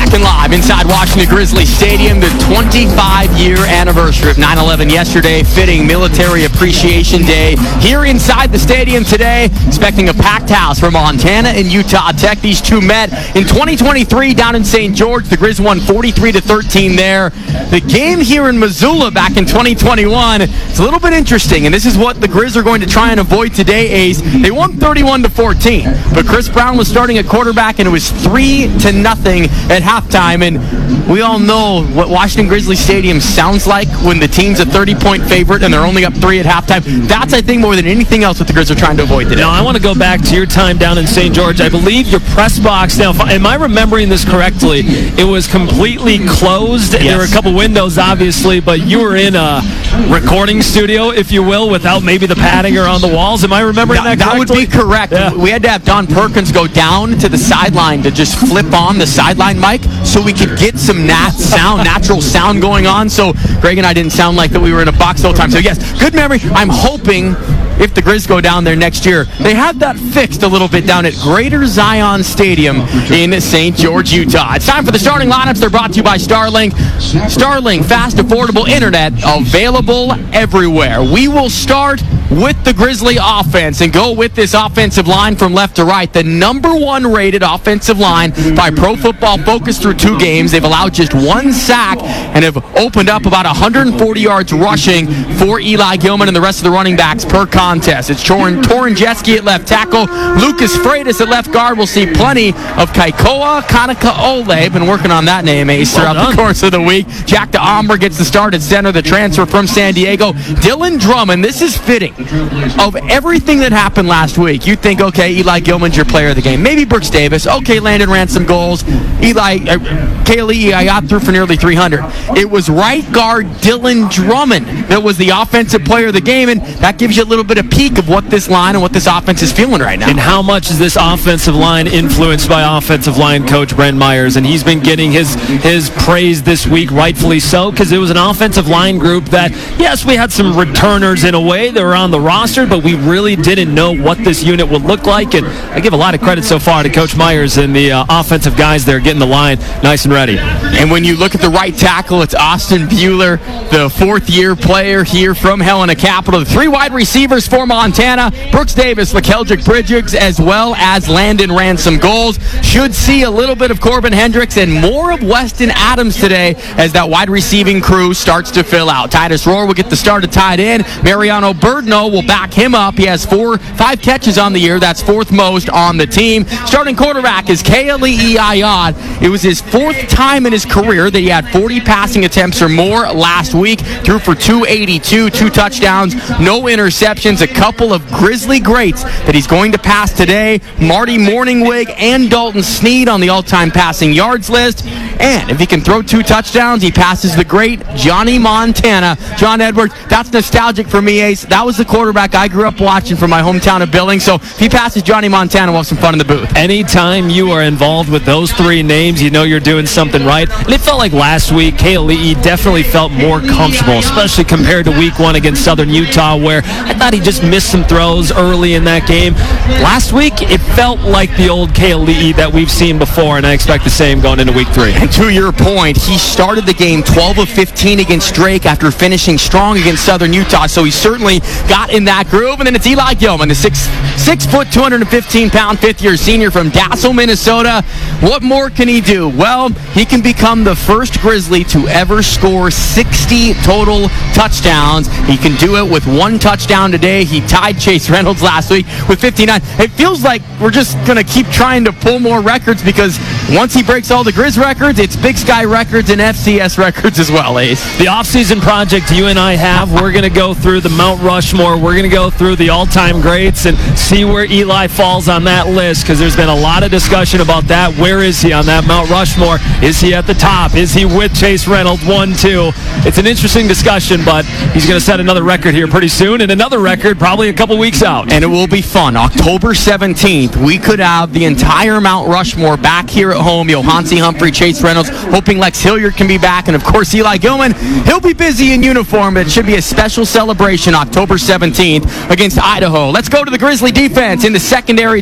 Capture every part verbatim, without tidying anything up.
and live inside Washington Grizzly Stadium, the twenty-five-year anniversary of nine eleven yesterday, fitting Military Appreciation Day. Here inside the stadium today, expecting a packed house for Montana and Utah Tech. These two met in twenty twenty-three down in Saint George. The Grizz won forty-three to thirteen there. The game here in Missoula back in twenty twenty-one, it's a little bit interesting, and this is what the Grizz are going to try and avoid today, Ace. They won thirty-one to fourteen, but Chris Brown was starting at quarterback, and it was three to nothing at halftime. And we all know what Washington Grizzly Stadium sounds like when the team's a thirty-point favorite and they're only up three at halftime. That's, I think, more than anything else what the Grizz are trying to avoid today. Now, I want to go back to your time down in Saint George. I believe your press box, now, if, am I remembering this correctly? It was completely closed. Yes. There were a couple windows, obviously, but you were in a recording studio, if you will, without maybe the padding around the walls. Am I remembering that, that correctly? That would be correct. Yeah. We had to have Don Perkins go down to the sideline to just flip on the sideline mic so we could get some nat sound, natural sound going on. So Greg and I didn't sound like that we were in a box the whole time. So yes, good memory. I'm hoping if the Grizz go down there next year, they have that fixed a little bit down at Greater Zion Stadium in Saint George, Utah. It's time for the starting lineups. They're brought to you by Starlink. Starlink, fast, affordable internet available everywhere. We will start with the Grizzly offense and go with this offensive line from left to right. The number one rated offensive line by Pro Football Focus through two games. They've allowed just one sack and have opened up about one hundred forty yards rushing for Eli Gilman and the rest of the running backs per contest. It's Torin, Torin Jeske at left tackle. Lucas Freitas at left guard. We'll see plenty of Kaikoa Kanaka-Ole. Been working on that name, Ace, throughout well the course of the week. Jack DeAmber gets the start at center, the transfer from San Diego. Dylan Drummond, this is fitting. Of everything that happened last week, you'd think, okay, Eli Gilman's your player of the game. Maybe Brooks Davis. Okay, Landon ran some goals. Eli, uh, Kale I got through for nearly three hundred. It was right guard Dylan Drummond that was the offensive player of the game, and that gives you a little bit of peek of what this line and what this offense is feeling right now. And how much is this offensive line influenced by offensive line coach Brent Myers? And he's been getting his, his praise this week, rightfully so, because it was an offensive line group that, yes, we had some returners in a way that were on the roster, but we really didn't know what this unit would look like. And I give a lot of credit so far to Coach Myers and the uh, offensive guys there getting the line nice and ready. And when you look at the right tackle, it's Austin Bueller, the fourth-year player here from Helena Capital. The three wide receivers for Montana, Brooks Davis, LaKeldrick Bridges, as well as Landon ran some goals. Should see a little bit of Corbin Hendricks and more of Weston Adams today as that wide receiving crew starts to fill out. Titus Rohr will get the start at tight end. Mariano Birdno will back him up. He has four, five catches on the year. That's fourth most on the team. Starting quarterback is Kaeli Ayad. It was his fourth time in his career that he had forty passing attempts or more last week. Threw for two eighty-two, two touchdowns, no interceptions, a couple of Grizzly greats that he's going to pass today. Marty Morningwig and Dalton Sneed on the all-time passing yards list. And if he can throw two touchdowns, he passes the great Johnny Montana. John Edwards, that's nostalgic for me, Ace. That was the quarterback I grew up watching from my hometown of Billings. So if he passes Johnny Montana, we'll have some fun in the booth. Anytime you are involved with those three names, you know you're doing something right. And it felt like last week, Kaeli definitely felt more comfortable, especially compared to week one against Southern Utah, where I thought he just missed some throws early in that game. Last week, it felt like the old Kaeli that we've seen before, and I expect the same going into week three. And to your point, he started the game twelve of fifteen against Drake after finishing strong against Southern Utah, so he certainly got in that groove. And then it's Eli Gilman, the six, six foot, two hundred fifteen pound fifth-year senior from Dassel, Minnesota. What more can he do? Well, he can become the first Grizzly to ever score sixty total touchdowns. He can do it with one touchdown today. He tied Chase Reynolds last week with fifty-nine. It feels like we're just going to keep trying to pull more records because once he breaks all the Grizz records, it's Big Sky records and F C S records as well, Ace. The off-season project you and I have, we're going to go through the Mount Rushmore. We're going to go through the all-time greats and see where Eli falls on that list, because there's been a lot of discussion about that. Where is he on that Mount Rushmore? Is he at the top? Is he with Chase Reynolds? One, two. It's an interesting discussion, but he's going to set another record here pretty soon, and another record probably a couple weeks out. And it will be fun. October seventeenth, we could have the entire Mount Rushmore back here at home. Johansi Humphrey, Chase Reynolds, hoping Lex Hilliard can be back, and of course Eli Gilman. He'll be busy in uniform, but it should be a special celebration October seventeenth against Idaho. Let's go to the Grizzly defense in the secondary today.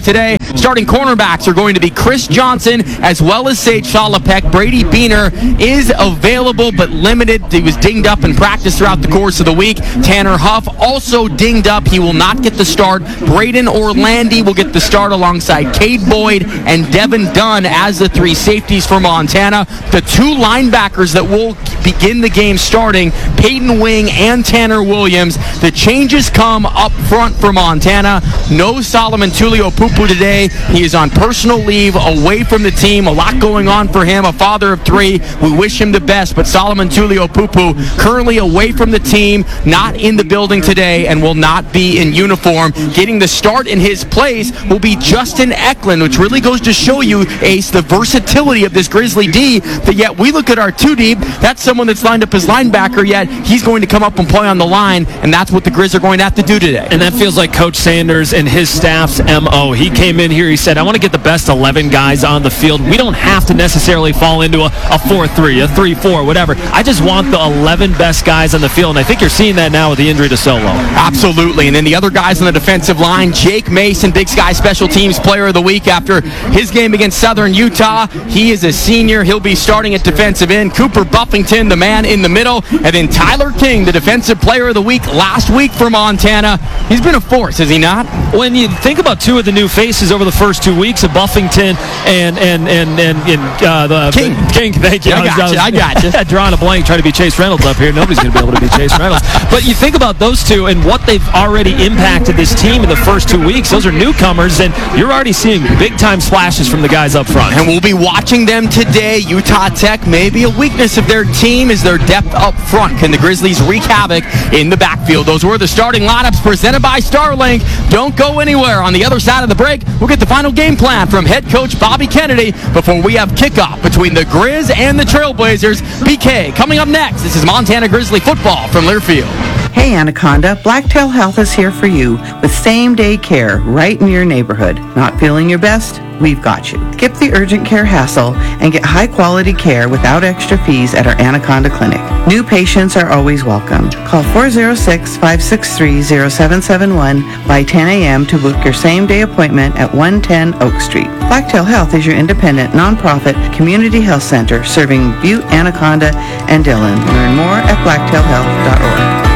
Starting cornerbacks are going to be Chris Johnson as well as Sage Solopek. Brady Beener is available but limited. He was dinged up in practice throughout the course of the week. Tanner Huff also dinged up. He will not get the start. Braden Orlandi will get the start alongside Cade Boyd and Devin Dunn as the three safeties for Montana. The two linebackers that will begin the game starting, Peyton Wing and Tanner Williams. The changes come up front for Montana. No Solomon Tuliaupupu today. He is on personal leave, away from the team. A lot going on for him, a father of three. We wish him the best, but Solomon Tuliaupupu currently away from the team, not in the building today, and will not be in uniform. Getting the start in his place will be Justin Eklund, which really goes to show you, Ace, the versatility of this Grizzly D, that yet we look at our two deep, that's someone that's lined up as linebacker, yet he's going to come up and play on the line, and that's what the Grizz are going to have to do today. And that feels like Coach Sanders and his staff's M O. He came in here, he said, I want to get the best eleven guys on the field. We don't have to necessarily fall into a four three, a three four, whatever. I just want the eleven best guys on the field, and I think you're seeing that now with the injury to Solo. Absolutely. And then the other guys on the defensive line, Jake Mason, Big Sky Special Teams Player of the Week after his game against Southern Utah. He is a senior. He'll be starting at defensive end. Cooper Buffington, the man in the middle. And then Tyler King, the Defensive Player of the Week last week for Montana. He's been a force, has he not? When you think about two of the new faces over the first two weeks of Buffington and and and and, and uh, the King. King, thank you. I got you. I got you. Drawing a blank, trying to be Chase Reynolds up here. Nobody's going to be able to be Chase Reynolds. But you think about those two and what they've already impacted this team in the first two weeks. Those are newcomers, and you're already seeing big-time splashes from the guys up front. And we'll be watching them today. Utah Tech, maybe a weakness of their team is their depth up front. Can the Grizzlies wreak havoc in the backfield? Those were the starting lineups presented by Starlink. Don't go anywhere. On the other side of the break, we'll get the final game plan from head coach Bobby Kennedy before we have kickoff between the Grizz and the Trailblazers. B K coming up next. This is Montana Grizzly football from Learfield. Hey Anaconda, Blacktail Health is here for you with same-day care right in your neighborhood. Not feeling your best? We've got you. Skip the urgent care hassle and get high-quality care without extra fees at our Anaconda Clinic. New patients are always welcome. Call four oh six, five six three, oh seven seven one by ten a.m. to book your same-day appointment at one ten Oak Street. Blacktail Health is your independent, nonprofit community health center serving Butte, Anaconda, and Dillon. Learn more at blacktail health dot org.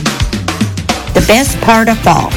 The best part of fall.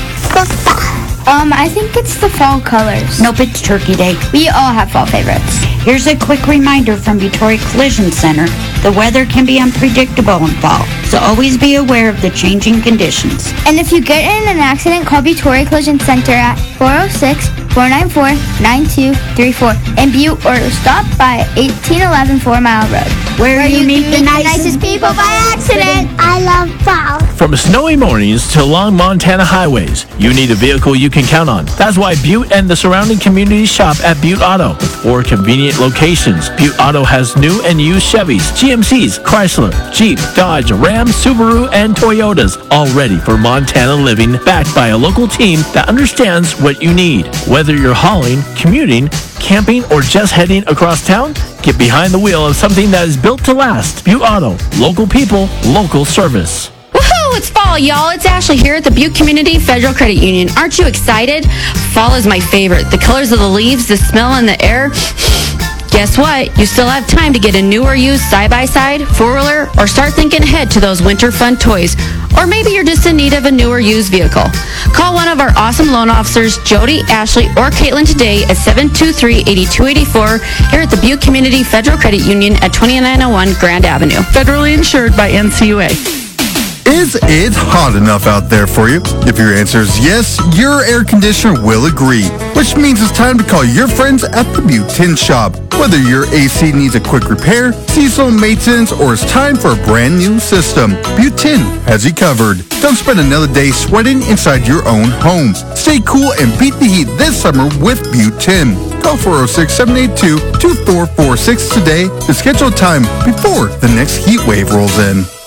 Um, I think it's the fall colors. Nope, it's Turkey Day. We all have fall favorites. Here's a quick reminder from Detroit Collision Center. The weather can be unpredictable in fall, so always be aware of the changing conditions. And if you get in an accident, call Detroit Collision Center at four oh six, four nine four, nine two three four in Butte, or stop by eighteen eleven Four Mile Road. Where, Where you, you meet, meet the, the nicest, nicest people by accident. I love fall. From snowy mornings to long Montana highways, you need a vehicle you can count on. That's why Butte and the surrounding communities shop at Butte Auto. With four convenient locations, Butte Auto has new and used Chevys, G M Cs, Chrysler, Jeep, Dodge, Ram, Subaru, and Toyotas, all ready for Montana living, backed by a local team that understands what you need. Whether you're hauling, commuting, camping, or just heading across town, get behind the wheel of something that is built to last. Butte Auto. Local people, local service. Woohoo! It's fall, y'all. It's Ashley here at the Butte Community Federal Credit Union. Aren't you excited? Fall is my favorite. The colors of the leaves, the smell in the air. Guess what? You still have time to get a new or used side-by-side, four-wheeler, or start thinking ahead to those winter fun toys. Or maybe you're just in need of a new or used vehicle. Call one of our awesome loan officers, Jody, Ashley, or Caitlin today at seven two three, eight two eight four here at the Butte Community Federal Credit Union at twenty-nine oh one Grand Avenue. Federally insured by N C U A. Is it hot enough out there for you? If your answer is yes, your air conditioner will agree, which means it's time to call your friends at the Butte Tin Shop. Whether your A C needs a quick repair, seasonal maintenance, or it's time for a brand new system, Butte Tin has you covered. Don't spend another day sweating inside your own home. Stay cool and beat the heat this summer with Butte Tin. Call four oh six, seven eight two, two four four six today to schedule time before the next heat wave rolls in.